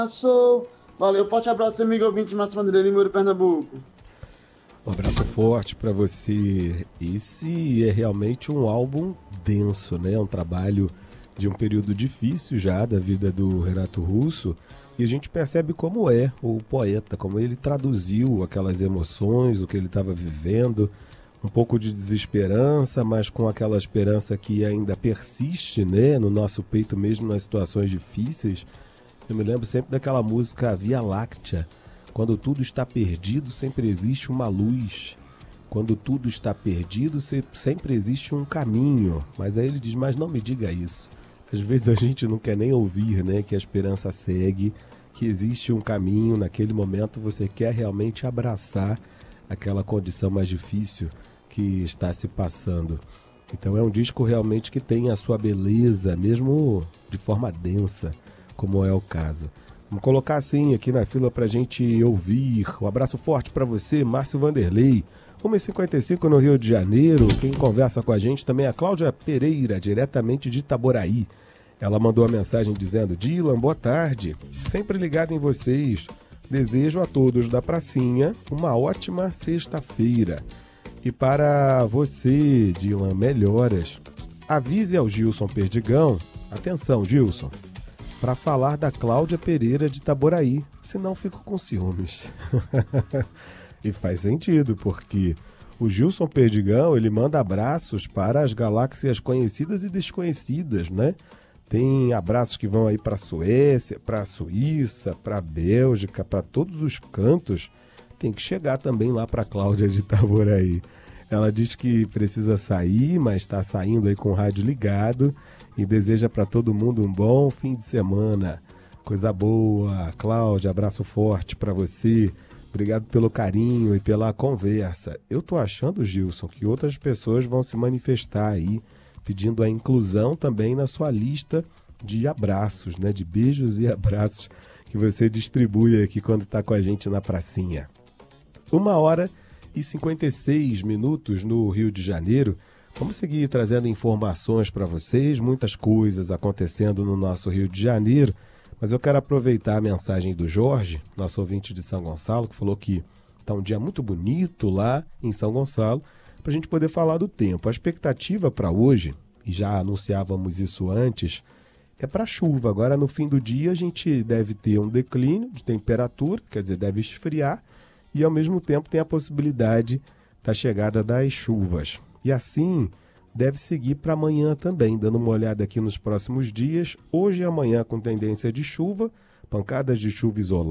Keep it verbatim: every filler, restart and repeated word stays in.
Abraço. Valeu, forte abraço, amigo ouvinte, Márcio Vanderlei, Limuru, Pernambuco. Um abraço forte para você. Esse é realmente um álbum denso, né? Um trabalho de um período difícil já da vida do Renato Russo. E a gente percebe como é o poeta, como ele traduziu aquelas emoções, o que ele estava vivendo. Um pouco de desesperança, mas com aquela esperança que ainda persiste, né? No nosso peito mesmo nas situações difíceis. Eu me lembro sempre daquela música Via Láctea. Quando tudo está perdido, sempre existe uma luz. Quando tudo está perdido, sempre existe um caminho. Mas aí ele diz, mas não me diga isso. Às vezes a gente não quer nem ouvir, né, que a esperança segue, que existe um caminho. Naquele momento você quer realmente abraçar aquela condição mais difícil que está se passando. Então é um disco realmente que tem a sua beleza, mesmo de forma densa, como é o caso. Vamos colocar assim aqui na fila pra gente ouvir. Um abraço forte para você, Márcio Vanderlei. uma e cinquenta e cinco no Rio de Janeiro. Quem conversa com a gente também é a Cláudia Pereira, diretamente de Itaboraí. Ela mandou a mensagem dizendo: Dylan, boa tarde. Sempre ligado em vocês. Desejo a todos da Pracinha uma ótima sexta-feira. E para você, Dylan, melhoras. Avise ao Gilson Perdigão. Atenção, Gilson. Para falar da Cláudia Pereira de Itaboraí, senão fico com ciúmes. E faz sentido, porque o Gilson Perdigão, ele manda abraços para as galáxias conhecidas e desconhecidas, né? Tem abraços que vão aí para a Suécia, para a Suíça, para a Bélgica, para todos os cantos. Tem que chegar também lá para a Cláudia de Itaboraí. Ela diz que precisa sair, mas está saindo aí com o rádio ligado e deseja para todo mundo um bom fim de semana. Coisa boa. Cláudia, abraço forte para você. Obrigado pelo carinho e pela conversa. Eu tô achando, Gilson, que outras pessoas vão se manifestar aí, pedindo a inclusão também na sua lista de abraços, né? De beijos e abraços que você distribui aqui quando está com a gente na pracinha. Uma hora e cinquenta e seis minutos no Rio de Janeiro. Vamos seguir trazendo informações para vocês, muitas coisas acontecendo no nosso Rio de Janeiro, mas eu quero aproveitar a mensagem do Jorge, nosso ouvinte de São Gonçalo, que falou que está um dia muito bonito lá em São Gonçalo, para a gente poder falar do tempo. A expectativa para hoje, e já anunciávamos isso antes, é para chuva. Agora no fim do dia a gente deve ter um declínio de temperatura, quer dizer, deve esfriar, e ao mesmo tempo tem a possibilidade da chegada das chuvas. E assim deve seguir para amanhã também, dando uma olhada aqui nos próximos dias. Hoje e amanhã com tendência de chuva, pancadas de chuva isoladas.